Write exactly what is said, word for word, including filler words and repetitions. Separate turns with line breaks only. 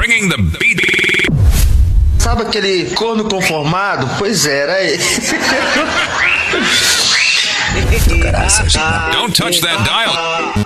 bringing the beat.
Sabe aquele corno conformado? Pois era.
Don't touch that dial.